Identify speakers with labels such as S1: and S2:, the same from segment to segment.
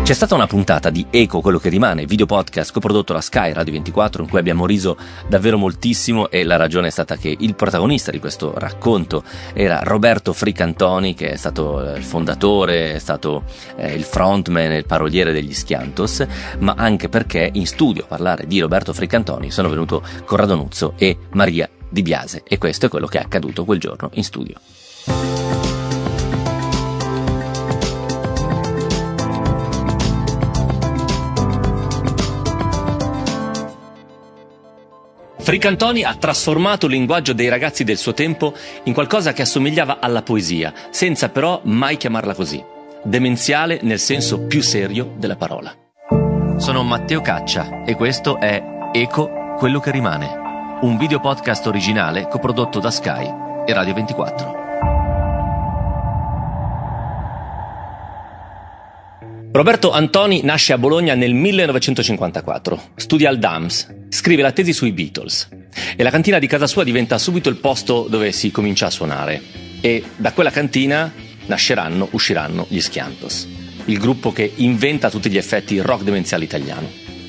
S1: C'è stata una puntata di Eco, quello che rimane, video podcast coprodotto da Sky Radio 24, in cui abbiamo riso davvero moltissimo, e la ragione è stata che il protagonista di questo racconto era Roberto Fricantoni, che è stato il fondatore, è stato il frontman e il paroliere degli Schiantos, ma anche perché in studio a parlare di Roberto Fricantoni sono venuto Corrado Nuzzo e Maria Di Biase, e questo è quello che è accaduto quel giorno in studio. Fricantoni ha trasformato il linguaggio dei ragazzi del suo tempo in qualcosa che assomigliava alla poesia, senza però mai chiamarla così. Demenziale nel senso più serio della parola. Sono Matteo Caccia e questo è Eco, quello che rimane, un video podcast originale coprodotto da Sky e Radio 24. Roberto Antoni nasce a Bologna nel 1954, studia al DAMS, scrive la tesi sui Beatles e la cantina di casa sua diventa subito il posto dove si comincia a suonare, e da quella cantina usciranno gli Schiantos, il gruppo che inventa a tutti gli effetti il rock demenziale italiano.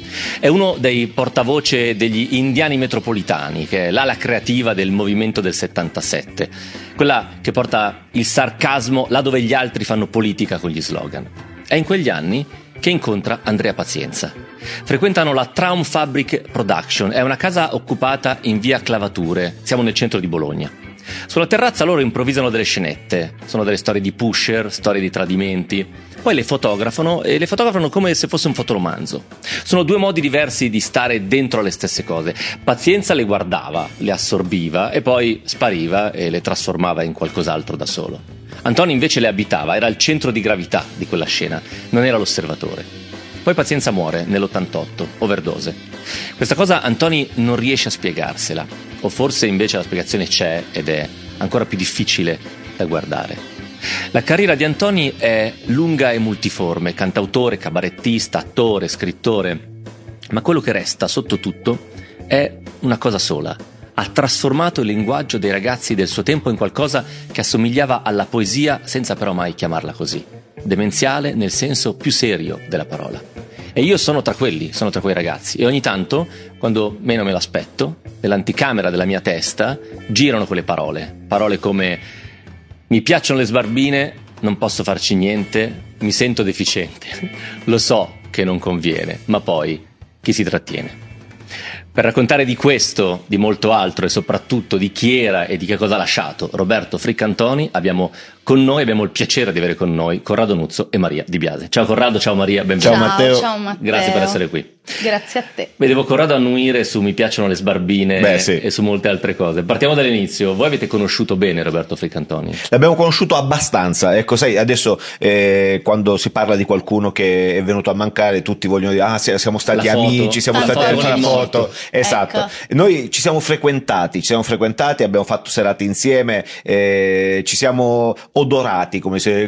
S1: È uno dei portavoce degli Indiani Metropolitani, che è l'ala creativa del movimento del 77, quella che porta il sarcasmo là dove gli altri fanno politica con gli slogan. È in quegli anni che incontra Andrea Pazienza. Frequentano la Traum Fabric Production, è una casa occupata in via Clavature, siamo nel centro di Bologna. Sulla terrazza loro improvvisano delle scenette, sono delle storie di pusher, storie di tradimenti, poi le fotografano come se fosse un fotoromanzo. Sono due modi diversi di stare dentro alle stesse cose. Pazienza le guardava, le assorbiva e poi spariva e le trasformava in qualcos'altro da solo. Antoni invece le abitava, era il centro di gravità di quella scena, non era l'osservatore. Poi Pazienza muore nell'88, overdose. Questa cosa Antoni non riesce a spiegarsela, o forse invece la spiegazione c'è ed è ancora più difficile da guardare. La carriera di Antoni è lunga e multiforme, cantautore, cabarettista, attore, scrittore, ma quello che resta sotto tutto è una cosa sola. Ha trasformato il linguaggio dei ragazzi del suo tempo in qualcosa che assomigliava alla poesia senza però mai chiamarla così. Demenziale nel senso più serio della parola. E io sono tra quei ragazzi, e ogni tanto, quando meno me l'aspetto, nell'anticamera della mia testa girano quelle parole come: mi piacciono le sbarbine, non posso farci niente, mi sento deficiente, lo so che non conviene, ma poi chi si trattiene? Per raccontare di questo, di molto altro e soprattutto di chi era e di che cosa ha lasciato Roberto Fricantoni, abbiamo il piacere di avere con noi Corrado Nuzzo e Maria Di Biase. Ciao Corrado, ciao Maria, benvenuto.
S2: Ciao Matteo. Ciao Matteo.
S1: Grazie per essere qui.
S2: Grazie a te.
S1: Vedevo Corrado annuire su mi piacciono le sbarbine
S3: sì.
S1: e su molte altre cose. Partiamo dall'inizio. Voi avete conosciuto bene Roberto Fricantoni?
S3: L'abbiamo conosciuto abbastanza. Ecco, sai, adesso quando si parla di qualcuno che è venuto a mancare, tutti vogliono dire siamo stati amici, siamo stati a una foto. Esatto.
S2: Ecco.
S3: Noi ci siamo frequentati, abbiamo fatto serate insieme, ci siamo odorati come se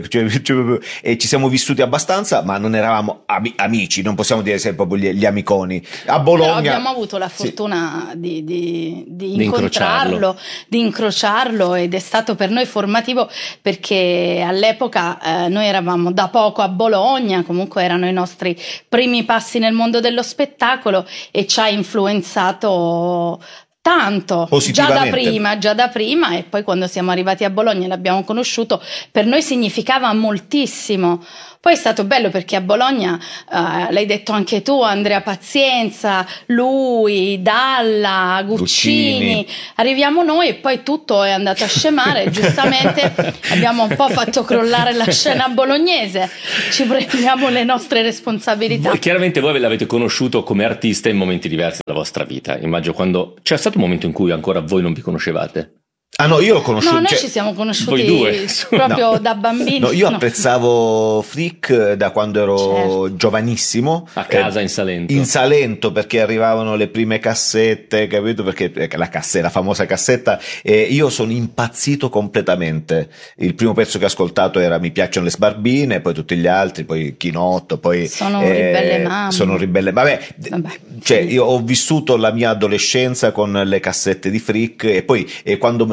S3: e ci siamo vissuti abbastanza, ma non eravamo amici, non possiamo dire sempre proprio gli amiconi. A Bologna
S2: però abbiamo avuto la fortuna di incontrarlo, di incrociarlo, ed è stato per noi formativo, perché all'epoca noi eravamo da poco a Bologna, comunque erano i nostri primi passi nel mondo dello spettacolo, e ci ha influenzato tanto, già da prima, e poi quando siamo arrivati a Bologna e l'abbiamo conosciuto, per noi significava moltissimo. Poi è stato bello perché a Bologna, l'hai detto anche tu, Andrea Pazienza, lui, Dalla, Guccini, arriviamo noi e poi tutto è andato a scemare. Giustamente abbiamo un po' fatto crollare la scena bolognese, ci prendiamo le nostre responsabilità.
S1: Chiaramente voi l'avete conosciuto come artista in momenti diversi della vostra vita. Immagino quando c'è stato un momento in cui ancora voi non vi conoscevate.
S3: Ah no, io l'ho conosciuto.
S2: No, noi ci siamo conosciuti
S1: voi due,
S2: proprio da bambini.
S3: No, io apprezzavo Frick da quando ero giovanissimo.
S1: A casa in Salento.
S3: In Salento, perché arrivavano le prime cassette, capito? Perché la famosa cassetta, io sono impazzito completamente. Il primo pezzo che ho ascoltato era Mi piacciono le sbarbine, poi tutti gli altri, poi Chinotto, poi
S2: Sono un ribelle mamma.
S3: Sono ribelle. Vabbè. Cioè, io ho vissuto la mia adolescenza con le cassette di Frick, e poi quando me lo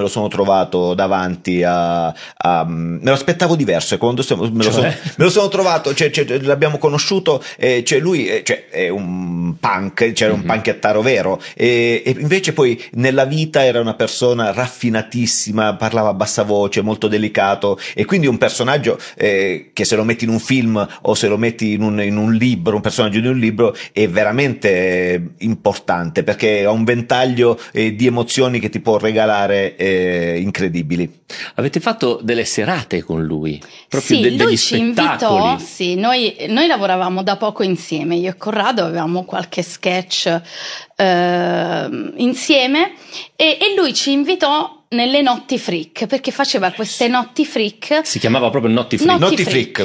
S3: sono trovato davanti me lo aspettavo diverso, quando me lo sono trovato, l'abbiamo conosciuto, lui è un punk, c'era un panchettaro vero, e invece poi nella vita era una persona raffinatissima, parlava a bassa voce, molto delicato, e quindi un personaggio che se lo metti in un film o se lo metti in un libro, un personaggio di un libro, è veramente importante, perché ha un ventaglio di emozioni che ti può regalare incredibili.
S1: Avete fatto delle serate con lui?
S2: Proprio sì,
S1: degli
S2: lui ci
S1: spettacoli.
S2: Invitò, sì, noi lavoravamo da poco insieme, io e Corrado avevamo qualche sketch insieme, e lui ci invitò nelle notti freak, perché faceva queste notti freak.
S1: Si chiamava proprio notti freak.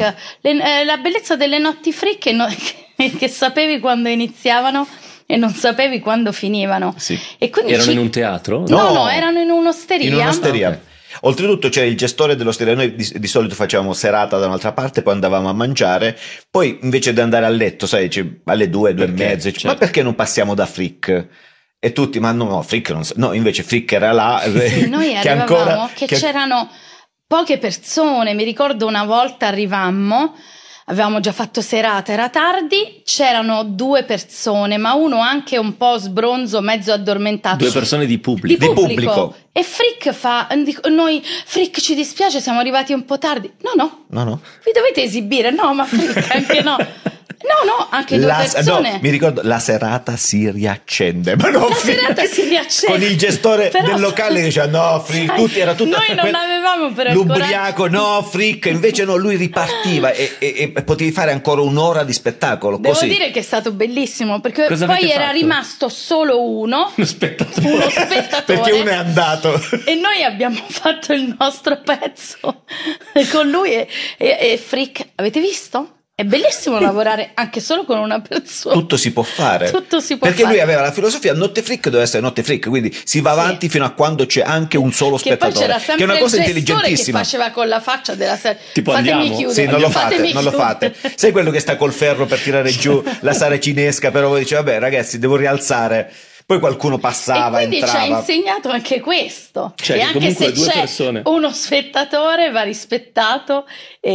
S2: La bellezza delle notti freak è che sapevi quando iniziavano e non sapevi quando finivano.
S1: Sì.
S2: E quindi
S1: erano in un teatro?
S2: No, erano in un'osteria.
S3: In un'osteria.
S1: Okay.
S3: Oltretutto c'era il gestore dell'osteria, noi di solito facevamo serata da un'altra parte, poi andavamo a mangiare, poi invece di andare a letto, sai, alle 2 e mezza, certo. Ma perché non passiamo da Frick? E tutti, ma no, Frick non no, invece Frick era là.
S2: Sì, noi arrivavamo che c'erano poche persone, mi ricordo una volta arrivammo, avevamo già fatto serata, era tardi, c'erano 2 persone, ma uno anche un po' sbronzo, mezzo addormentato.
S1: 2 persone di pubblico.
S2: E Frick noi, Frick, ci dispiace, siamo arrivati un po' tardi. No. Vi dovete esibire? No, ma Frick, anche no. No, anche 2 persone.
S3: No, mi ricordo, la serata si riaccende. Ma no,
S2: serata si riaccende.
S3: Con il gestore del locale che diceva no, Frick, era tutto.
S2: Noi non avevamo però
S3: l'ubriaco, no, Frick, invece no, lui ripartiva e potevi fare ancora un'ora di spettacolo.
S2: Devo
S3: così.
S2: dire che è stato bellissimo, perché
S1: cosa
S2: poi era
S1: fatto?
S2: Rimasto solo uno spettatore.
S3: Perché uno è andato.
S2: E noi abbiamo fatto il nostro pezzo con lui e Frick. Avete visto? È bellissimo lavorare anche solo con una persona.
S3: Tutto si può fare. Perché lui aveva la filosofia notte freak deve essere notte freak, quindi si va avanti fino a quando c'è anche un solo spettatore.
S2: Che poi c'era sempre
S3: che è una cosa
S2: il gestore
S3: intelligentissima.
S2: Che faceva con la faccia della serie.
S1: Tipo
S2: fatemi
S1: andiamo.
S2: chiudere.
S3: Sì, non lo fate. Sai quello che sta col ferro per tirare giù la saracinesca, però poi dice vabbè ragazzi devo rialzare. Poi qualcuno passava,
S2: e quindi
S3: entrava.
S2: ci ha insegnato anche questo,
S1: cioè,
S2: che anche se c'è
S1: persone.
S2: uno spettatore va rispettato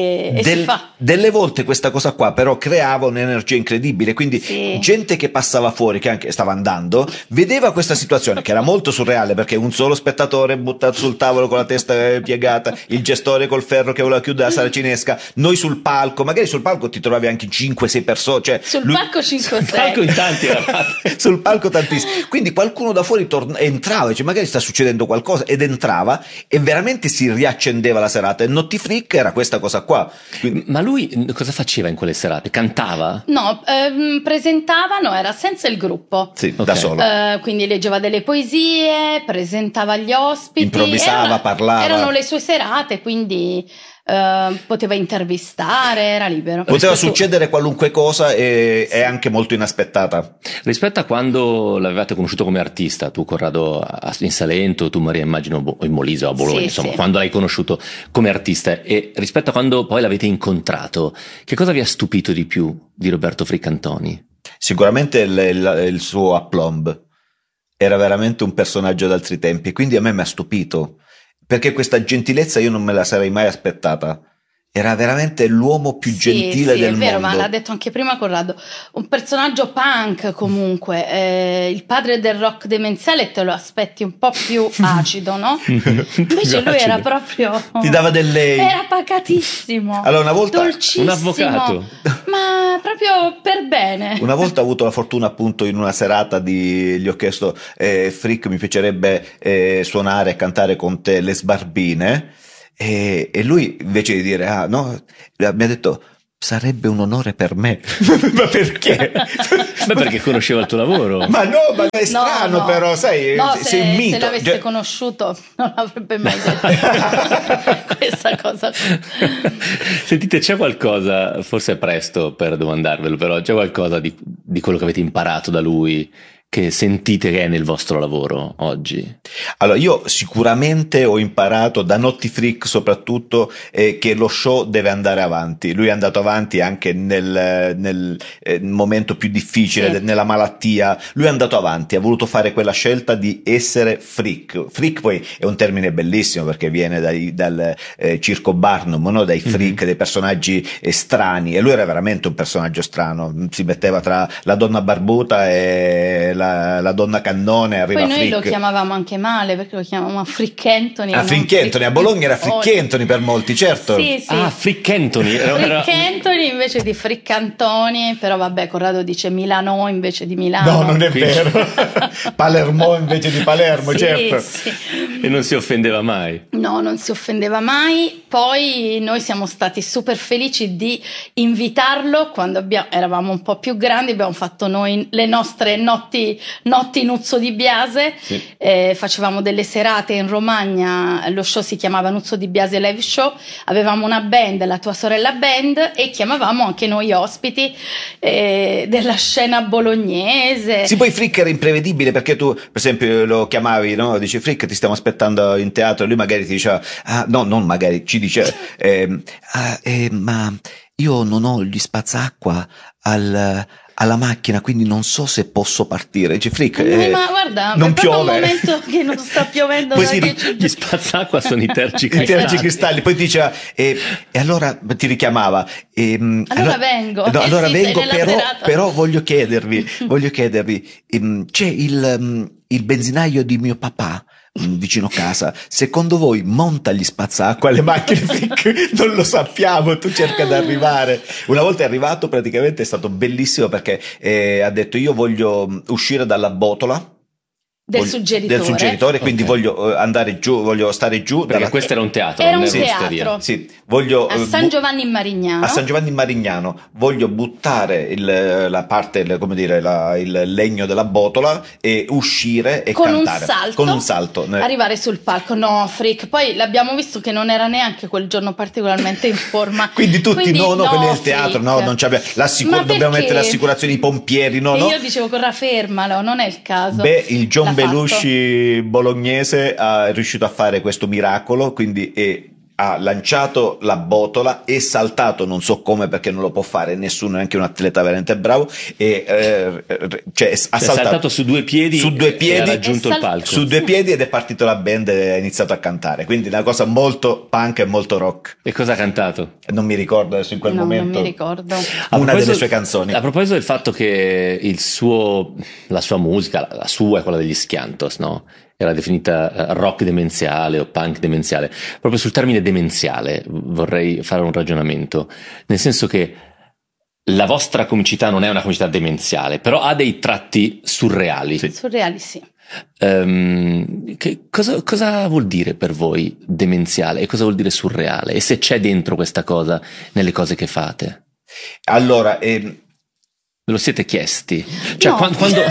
S2: e si fa.
S3: Delle volte questa cosa qua però creava un'energia incredibile, quindi gente che passava fuori, che anche stava andando, vedeva questa situazione che era molto surreale, perché un solo spettatore buttato sul tavolo con la testa piegata, il gestore col ferro che voleva chiudere la saracinesca, noi sul palco, magari sul palco ti trovavi anche 5-6 persone, cioè
S2: palco 5-6
S1: sul palco in tanti eravate.
S3: Sul palco tantissimi. Quindi qualcuno da fuori entrava, cioè magari sta succedendo qualcosa, ed entrava e veramente si riaccendeva la serata. E Notti Freak era questa cosa qua. Quindi...
S1: Ma lui cosa faceva in quelle serate? Cantava?
S2: No, presentava, era senza il gruppo.
S3: Sì, okay. Da solo.
S2: Quindi leggeva delle poesie, presentava gli ospiti.
S3: Improvvisava, parlava.
S2: Erano le sue serate, quindi... poteva intervistare, era libero.
S3: Poteva succedere qualunque cosa e è anche molto inaspettata.
S1: Rispetto a quando l'avevate conosciuto come artista, tu Corrado in Salento, tu Maria immagino in Molise o a Bologna, insomma, quando l'hai conosciuto come artista, e rispetto a quando poi l'avete incontrato, che cosa vi ha stupito di più di Roberto Frick Antoni?
S3: Sicuramente il suo aplomb era veramente un personaggio d'altri tempi, quindi a me mi ha stupito. Perché questa gentilezza io non me la sarei mai aspettata. Era veramente l'uomo più gentile del mondo.
S2: Sì, è vero, ma l'ha detto anche prima Corrado. Un personaggio punk comunque. Il padre del rock demenziale te lo aspetti un po' più acido, no? Invece lui era proprio...
S3: Ti dava del lei.
S2: Era pacatissimo.
S3: Allora una volta...
S2: Dolcissimo.
S1: Un avvocato.
S2: Ma proprio per bene.
S3: Una volta ho avuto la fortuna appunto in una serata gli ho chiesto Frick mi piacerebbe suonare e cantare con te Le Sbarbine. E lui invece di dire no, mi ha detto sarebbe un onore per me. Ma perché?
S1: Beh, perché conosceva il tuo lavoro.
S3: Ma no, ma è strano, però sai, sei un mito.
S2: Se l'avesse conosciuto non avrebbe mai detto questa cosa.
S1: Sentite, c'è qualcosa, forse è presto per domandarvelo, però c'è qualcosa di quello che avete imparato da lui che sentite che è nel vostro lavoro oggi?
S3: Allora, io sicuramente ho imparato da Notti Freak soprattutto che lo show deve andare avanti. Lui è andato avanti anche nel momento più difficile,
S2: Sì.
S3: nella malattia. Lui è andato avanti, ha voluto fare quella scelta di essere freak. Freak poi è un termine bellissimo perché viene dal circo Barnum, no? Dai freak, dei personaggi strani, e lui era veramente un personaggio strano, si metteva tra la donna barbuta e la donna cannone, arriva
S2: Poi noi
S3: Frick.
S2: lo chiamavamo anche male perché lo chiamavamo Frick Anthony.
S3: Frick Anthony, a Bologna era Frick Anthony per molti, certo.
S2: Sì.
S1: Frick Anthony.
S2: Frick Anthony invece di Frick Antoni, però vabbè, Corrado dice Milano invece di Milano.
S3: No, non è vero. Palermo invece di Palermo,
S2: sì,
S3: certo.
S2: Sì.
S1: E non si offendeva mai.
S2: No, non si offendeva mai. Poi noi siamo stati super felici di invitarlo quando eravamo un po' più grandi, abbiamo fatto noi le nostre notti Nuzzo di Biase,
S3: sì.
S2: Facevamo delle serate in Romagna, lo show si chiamava Nuzzo di Biase Live Show, avevamo una band, la tua sorella band, e chiamavamo anche noi ospiti della scena bolognese.
S3: Sì, poi Frick era imprevedibile perché tu per esempio lo chiamavi, no? Dici Frick, ti stiamo aspettando in teatro, e lui magari ti diceva ci diceva ma io non ho gli spazzacqua alla macchina, quindi non so se posso partire. Dice Frick,
S2: ma guarda,
S3: non
S2: è
S3: piove.
S2: Un momento che non sta piovendo.
S3: Poi
S1: gli spazzacqua sono i
S3: tergicristalli. Poi diceva e allora ti richiamava.
S2: Allora vengo.
S3: No, allora
S2: sì,
S3: vengo, però voglio chiedervi, c'è il benzinaio di mio papà vicino casa, secondo voi monta gli spazzacqua alle macchine? Frick, non lo sappiamo, tu cerca di arrivare. Una volta è arrivato, praticamente è stato bellissimo perché ha detto io voglio uscire dalla botola
S2: del suggeritore,
S3: quindi voglio andare giù, voglio stare giù
S1: perché questo era un teatro,
S2: era un teatro.
S3: Sì, voglio
S2: a San Giovanni in Marignano.
S3: A San Giovanni in Marignano voglio buttare la parte, come dire, il legno della botola e uscire e
S2: con
S3: cantare
S2: con un salto arrivare sul palco. No, Frick, poi l'abbiamo visto che non era neanche quel giorno particolarmente in forma.
S3: quindi tutti no, quelli del
S2: Frick.
S3: teatro non c'abbiamo dobbiamo mettere l'assicurazione, i pompieri, no.
S2: Io dicevo Corra, fermalo, non è il caso.
S3: Il John Belushi bolognese è riuscito a fare questo miracolo, quindi ha lanciato la botola e saltato, non so come perché non lo può fare nessuno, neanche un atleta veramente bravo, ha
S1: saltato su due piedi e ha raggiunto il palco
S3: su due piedi, ed è partito la band e ha iniziato a cantare, quindi una cosa molto punk e molto rock.
S1: E cosa ha cantato?
S3: Non mi ricordo adesso in quel momento.
S2: Non mi ricordo.
S3: Una delle sue canzoni.
S1: A proposito del fatto che la sua musica, la sua e quella degli Schiantos, no? Era definita rock demenziale o punk demenziale. Proprio sul termine demenziale vorrei fare un ragionamento, nel senso che la vostra comicità non è una comicità demenziale, però ha dei tratti surreali.
S2: Sì. Surreali, sì.
S1: Cosa vuol dire per voi demenziale e cosa vuol dire surreale? E se c'è dentro questa cosa nelle cose che fate?
S3: Allora,
S1: ve lo siete chiesti? Cioè,
S2: no.
S1: quando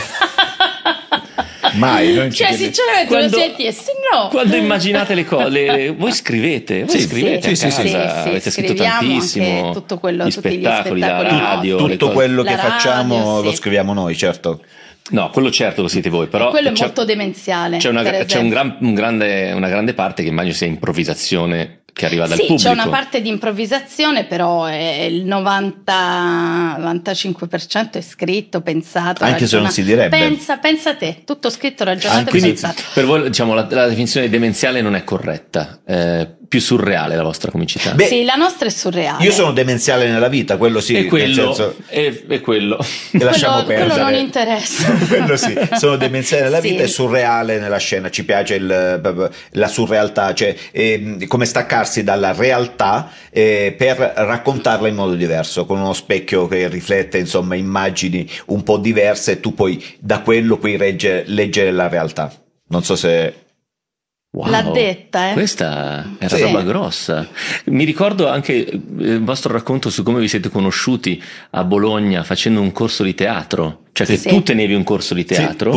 S3: mai non
S2: ci sinceramente lo siete chiesti? No.
S1: Quando immaginate le cose, voi scrivete,
S3: sì,
S1: avete scritto tantissimo,
S2: tutto quello,
S1: gli spettacoli, la
S2: no.
S1: radio,
S3: tutto quello che
S2: radio,
S3: facciamo lo scriviamo noi, certo.
S1: No, quello certo lo siete voi, però
S2: quello è molto demenziale.
S1: C'è una grande parte che immagino sia improvvisazione che arriva dal pubblico.
S2: Sì, c'è una parte di improvvisazione, però il 90-95% è scritto, pensato,
S3: anche se non si direbbe.
S2: Pensa te, tutto scritto, ragionato e
S1: quindi
S2: pensato.
S1: Per voi, diciamo, la definizione di demenziale non è corretta, più surreale la vostra comicità.
S2: Sì, la nostra è surreale.
S3: Io sono demenziale nella vita, quello sì.
S1: E quello,
S3: nel senso,
S1: e quello.
S3: E lasciamo perdere.
S2: Quello non interessa.
S3: Quello sì, sono demenziale nella vita e surreale nella scena. Ci piace la surrealtà, cioè come staccarsi dalla realtà per raccontarla in modo diverso, con uno specchio che riflette insomma immagini un po' diverse, e tu poi da quello puoi leggere la realtà. Non so se...
S1: Wow,
S2: l'ha detta,
S1: questa era roba grossa. Mi ricordo anche il vostro racconto su come vi siete conosciuti a Bologna facendo un corso di teatro, cioè che tu tenevi un corso di teatro.